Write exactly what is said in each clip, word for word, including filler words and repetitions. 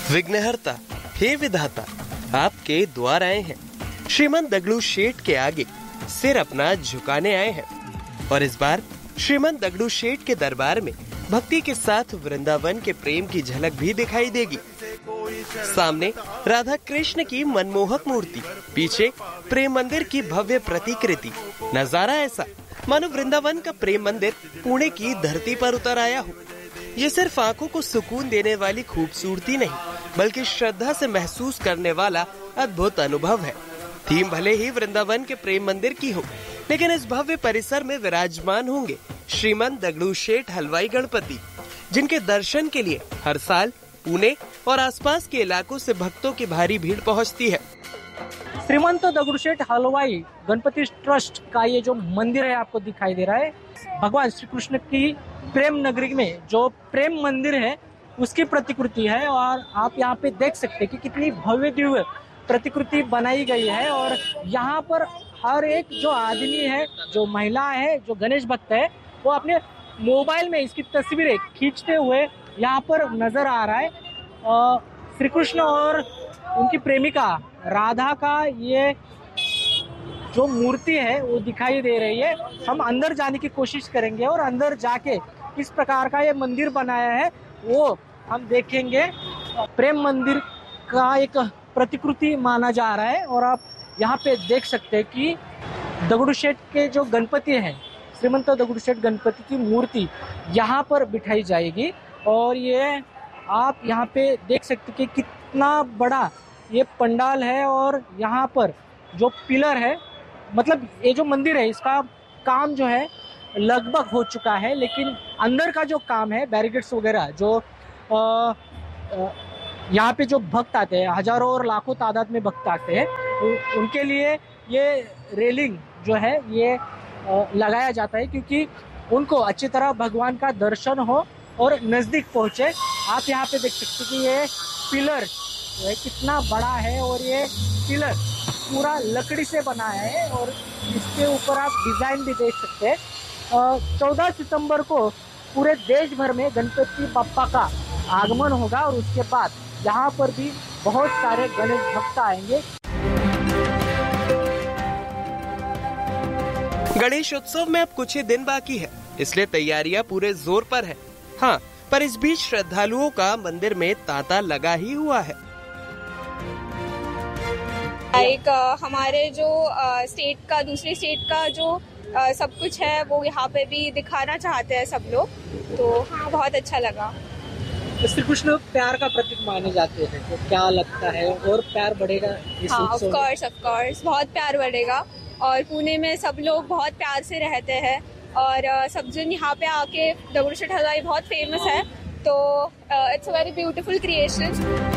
विघ्नहर्ता, हे विधाता, आपके द्वार आए हैं। श्रीमंत दगड़ू शेठ के आगे सिर अपना झुकाने आए हैं और इस बार श्रीमंत दगड़ू शेठ के दरबार में भक्ति के साथ वृंदावन के प्रेम की झलक भी दिखाई देगी। सामने राधा कृष्ण की मनमोहक मूर्ति, पीछे प्रेम मंदिर की भव्य प्रतिकृति। नजारा ऐसा मानो वृंदावन का प्रेम मंदिर पुणे की धरती पर उतर आया हो। ये सिर्फ आंखों को सुकून देने वाली खूबसूरती नहीं, बल्कि श्रद्धा से महसूस करने वाला अद्भुत अनुभव है। थीम भले ही वृंदावन के प्रेम मंदिर की हो, लेकिन इस भव्य परिसर में विराजमान होंगे श्रीमंत दगड़ू शेठ हलवाई गणपति, जिनके दर्शन के लिए हर साल पुणे और आसपास के इलाकों से भक्तों की भारी भीड़ पहुंचती है। श्रीमंत दगड़ू शेठ हलवाई गणपति ट्रस्ट का ये जो मंदिर है आपको दिखाई दे रहा है, भगवान श्री कृष्ण की प्रेम नगरी में जो प्रेम मंदिर है उसकी प्रतिकृति है। और आप यहाँ पे देख सकते हैं कि कितनी भव्य दिव्य प्रतिकृति बनाई गई है। और यहाँ पर हर एक जो आदमी है, जो महिला है, जो गणेश भक्त है, वो अपने मोबाइल में इसकी तस्वीरें खींचते हुए यहाँ पर नजर आ रहा है। श्री कृष्ण और उनकी प्रेमिका राधा का ये जो मूर्ति है वो दिखाई दे रही है। हम अंदर जाने की कोशिश करेंगे और अंदर जाके किस प्रकार का ये मंदिर बनाया है वो हम देखेंगे। प्रेम मंदिर का एक प्रतिकृति माना जा रहा है और आप यहाँ पे देख सकते हैं कि दगड़ू शेठ के जो गणपति हैं, श्रीमंत दगड़ू शेठ गणपति की मूर्ति यहाँ पर बिठाई जाएगी। और ये आप यहाँ पे देख सकते हैं कि कितना बड़ा ये पंडाल है और यहाँ पर जो पिलर है, मतलब ये जो मंदिर है इसका काम जो है लगभग हो चुका है, लेकिन अंदर का जो काम है, बैरिकेड्स वगैरह जो आ, आ, यहाँ पे जो भक्त आते हैं, हजारों और लाखों तादाद में भक्त आते हैं, उ, उनके लिए ये रेलिंग जो है ये आ, लगाया जाता है क्योंकि उनको अच्छी तरह भगवान का दर्शन हो और नजदीक पहुंचे। आप यहाँ पे देख सकते हैं कि ये पिलर जो है कितना बड़ा है और ये पिलर पूरा लकड़ी से बना है और इसके ऊपर आप डिजाइन भी देख सकते हैं। चौदह सितंबर को पूरे देश भर में गणपति बप्पा का आगमन होगा और उसके बाद यहाँ पर भी बहुत सारे गणेश भक्त आएंगे। गणेश उत्सव में अब कुछ ही दिन बाकी है, इसलिए तैयारियां पूरे जोर पर है। हाँ, पर इस बीच श्रद्धालुओं का मंदिर में तांता लगा ही हुआ है। एक हमारे जो स्टेट का, दूसरी स्टेट का जो आ, सब कुछ है वो यहाँ पे भी दिखाना चाहते हैं सब लोग, तो हाँ बहुत अच्छा लगा। श्री कृष्ण प्यार का प्रतीक माने जाते हैं, तो क्या लगता है और प्यार बढ़ेगा इस हाँ, ऑफ कोर्स ऑफ कोर्स बहुत प्यार बढ़ेगा। और पुणे में सब लोग बहुत प्यार से रहते हैं और सब जन यहाँ पे आके दगड़ू शेठ हलवाई बहुत फेमस है, तो it's a very beautiful creation.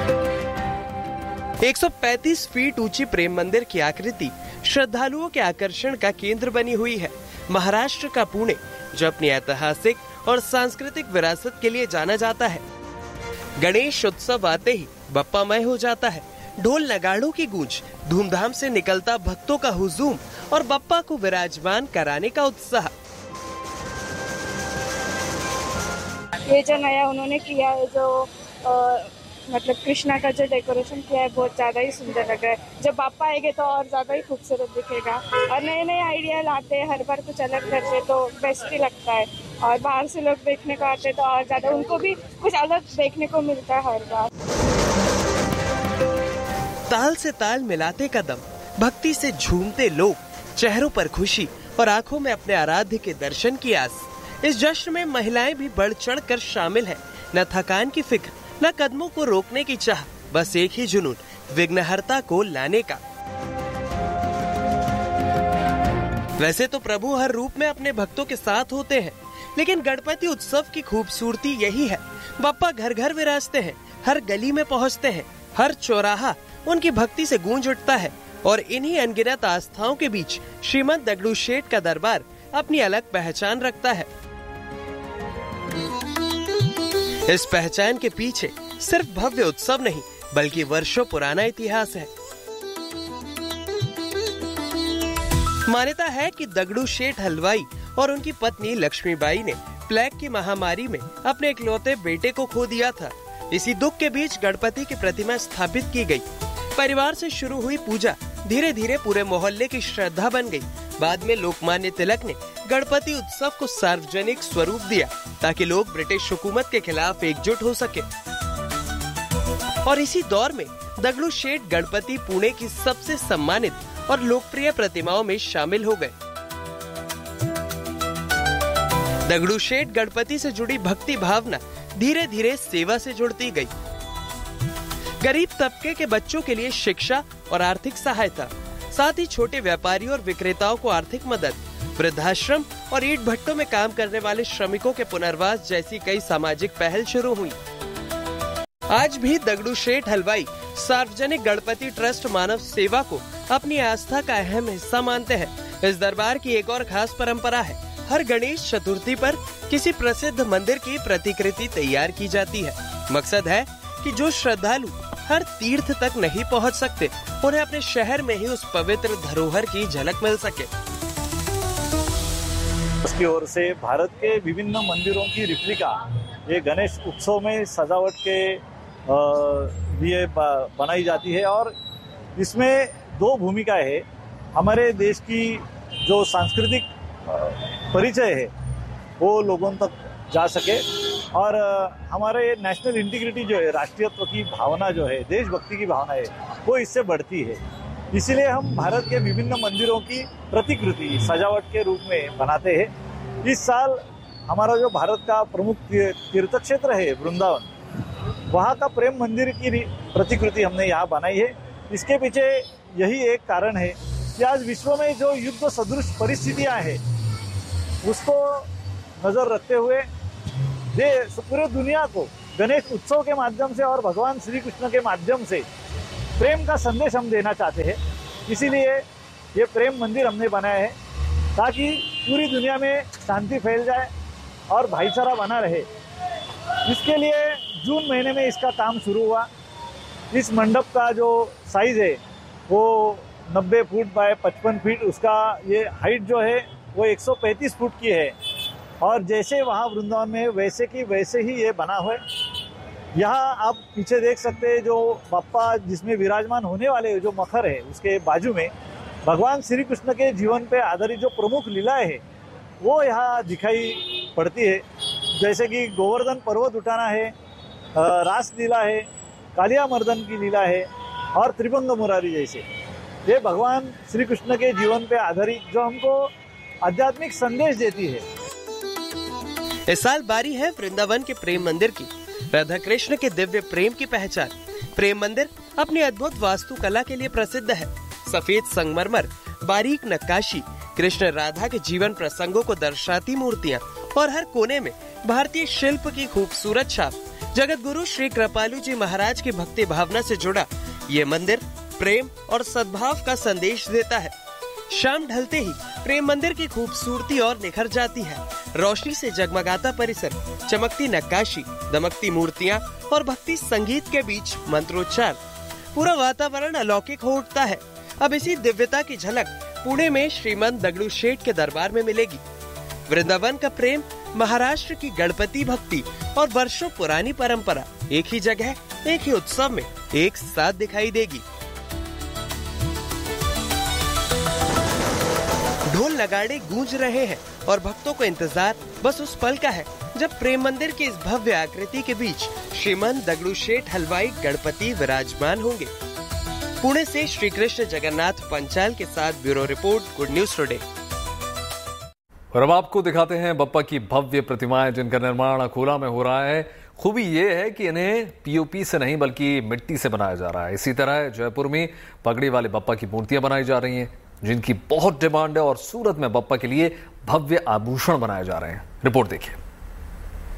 एक सौ पैंतीस फीट ऊंची प्रेम मंदिर की आकृति श्रद्धालुओं के आकर्षण का केंद्र बनी हुई है। महाराष्ट्र का पुणे, जो अपनी ऐतिहासिक और सांस्कृतिक विरासत के लिए जाना जाता है। गणेश उत्सव आते ही बप्पामय हो जाता है। ढोल नगाड़ों की गूंज, धूमधाम से निकलता भक्तों का हुजूम और बप्पा को विराजमान कराने का उत्साह। ये जो नया उन्होंने किया है, जो आ, मतलब कृष्णा का जो डेकोरेशन किया है बहुत ज्यादा ही सुंदर लग रहा है। जब बापा आएंगे तो और ज्यादा ही खूबसूरत दिखेगा और नए नए आइडिया लाते हैं, हर बार कुछ अलग करते तो बेस्ट ही लगता है। और बाहर से लोग देखने को आते तो और ज्यादा उनको भी कुछ अलग देखने को मिलता है हर बार। ताल से ताल मिलाते कदम, भक्ति से झूमते लोग, चेहरों पर खुशी और आंखों में अपने आराध्य के दर्शन की आस। इस जश्न में महिलाएं भी बढ़ चढ़ कर शामिल है। न थकान की फिक्र, न कदमों को रोकने की चाह, बस एक ही जुनून, विघ्नहर्ता को लाने का। वैसे तो प्रभु हर रूप में अपने भक्तों के साथ होते हैं, लेकिन गणपति उत्सव की खूबसूरती यही है। बप्पा घर घर विराजते हैं, हर गली में पहुंचते हैं, हर चौराहा उनकी भक्ति से गूंज उठता है। और इन्हीं अनगिनत आस्थाओं के बीच श्रीमंत दगड़ू शेठ का दरबार अपनी अलग पहचान रखता है। इस पहचान के पीछे सिर्फ भव्य उत्सव नहीं, बल्कि वर्षों पुराना इतिहास है। मान्यता है कि दगड़ू शेठ हलवाई और उनकी पत्नी लक्ष्मीबाई ने प्लेग की महामारी में अपने इकलौते बेटे को खो दिया था। इसी दुख के बीच गणपति की प्रतिमा स्थापित की गई। परिवार से शुरू हुई पूजा धीरे धीरे पूरे मोहल्ले की श्रद्धा बन गई। बाद में लोकमान्य तिलक ने गणपति उत्सव को सार्वजनिक स्वरूप दिया ताकि लोग ब्रिटिश हुकूमत के खिलाफ एकजुट हो सके। और इसी दौर में दगड़ू शेठ गणपति पुणे की सबसे सम्मानित और लोकप्रिय प्रतिमाओं में शामिल हो गए। दगड़ू शेठ गणपति से जुड़ी भक्ति भावना धीरे धीरे सेवा से जुड़ती गई। गरीब तबके के बच्चों के लिए शिक्षा और आर्थिक सहायता, साथ ही छोटे व्यापारियों और विक्रेताओं को आर्थिक मदद, वृद्धाश्रम और ईंट भट्टों में काम करने वाले श्रमिकों के पुनर्वास जैसी कई सामाजिक पहल शुरू हुई। आज भी दगड़ू शेठ हलवाई सार्वजनिक गणपति ट्रस्ट मानव सेवा को अपनी आस्था का अहम हिस्सा मानते हैं। इस दरबार की एक और खास परंपरा है, हर गणेश चतुर्थी पर किसी प्रसिद्ध मंदिर की प्रतिकृति तैयार की जाती है। मकसद है कि जो श्रद्धालु हर तीर्थ तक नहीं पहुंच सकते, उन्हें अपने शहर में ही उस पवित्र धरोहर की झलक मिल सके। उसकी ओर से भारत के विभिन्न मंदिरों की रिप्लिका ये गणेश उत्सव में सजावट के लिए बनाई जाती है और इसमें दो भूमिकाएं है। हमारे देश की जो सांस्कृतिक परिचय है वो लोगों तक जा सके और हमारे नेशनल इंटीग्रिटी जो है, राष्ट्रीयत्व की भावना जो है, देशभक्ति की भावना है, वो इससे बढ़ती है। इसीलिए हम भारत के विभिन्न मंदिरों की प्रतिकृति सजावट के रूप में बनाते हैं। इस साल हमारा जो भारत का प्रमुख तीर्थ क्षेत्र है वृंदावन, वहाँ का प्रेम मंदिर की प्रतिकृति हमने यहाँ बनाई है। इसके पीछे यही एक कारण है कि आज विश्व में जो युद्ध सदृश परिस्थितियाँ हैं उसको नजर रखते हुए ये पूरे दुनिया को गणेश उत्सव के माध्यम से और भगवान श्री कृष्ण के माध्यम से प्रेम का संदेश हम देना चाहते हैं। इसीलिए ये प्रेम मंदिर हमने बनाया है ताकि पूरी दुनिया में शांति फैल जाए और भाईचारा बना रहे। इसके लिए जून महीने में इसका काम शुरू हुआ। इस मंडप का जो साइज है वो नब्बे फुट बाय पचपन फीट, उसका ये हाइट जो है वो एक सौ पैंतीस फुट की है और जैसे वहाँ वृंदावन में वैसे की वैसे ही ये बना हुआ है। यहाँ आप पीछे देख सकते हैं जो बाप्पा जिसमें विराजमान होने वाले जो मखर है उसके बाजू में भगवान श्री कृष्ण के जीवन पे आधारित जो प्रमुख लीलाएं है वो यहाँ दिखाई पड़ती है। जैसे कि गोवर्धन पर्वत उठाना है, रास लीला है, कालिया मर्दन की लीला है और त्रिभंग मुरारी जैसे ये भगवान श्री कृष्ण के जीवन पे आधारित जो हमको आध्यात्मिक संदेश देती है। इस साल बारी है वृंदावन के प्रेम मंदिर की। राधा कृष्ण के दिव्य प्रेम की पहचान। प्रेम मंदिर अपनी अद्भुत वास्तुकला के लिए प्रसिद्ध है। सफेद संगमरमर, बारीक नक्काशी, कृष्ण राधा के जीवन प्रसंगों को दर्शाती मूर्तियाँ और हर कोने में भारतीय शिल्प की खूबसूरत छाप। जगत गुरु श्री कृपालु जी महाराज की भक्ति भावना से जुड़ा ये मंदिर प्रेम और सद्भाव का संदेश देता है। शाम ढलते ही प्रेम मंदिर की खूबसूरती और निखर जाती है। रोशनी से जगमगाता परिसर, चमकती नक्काशी, दमकती मूर्तियाँ और भक्ति संगीत के बीच मंत्रोच्चार, पूरा वातावरण अलौकिक हो उठता है। अब इसी दिव्यता की झलक पुणे में श्रीमंत दगड़ू शेठ के दरबार में मिलेगी। वृंदावन का प्रेम, महाराष्ट्र की गणपति भक्ति और वर्षों पुरानी परंपरा एक ही जगह, एक ही उत्सव में एक साथ दिखाई देगी। ढोल नगाड़े गूंज रहे हैं और भक्तों को इंतजार बस उस पल का है जब प्रेम मंदिर की इस भव्य आकृति के बीच श्रीमंत दगड़ू शेठ हलवाई गणपति विराजमान होंगे। पुणे से श्री कृष्ण जगन्नाथ पंचाल के साथ bureau report, good news today. और अब आपको दिखाते हैं बप्पा की भव्य प्रतिमाएं जिनका निर्माण अकोला में हो रहा है। खूबी ये है कि इन्हें पीओपी से नहीं बल्कि मिट्टी से बनाया जा रहा है। इसी तरह जयपुर में पगड़ी वाले बप्पा की मूर्तियां बनाई जा रही हैं जिनकी बहुत डिमांड है और सूरत में बप्पा के लिए भव्य आभूषण बनाए जा रहे हैं। रिपोर्ट देखिए।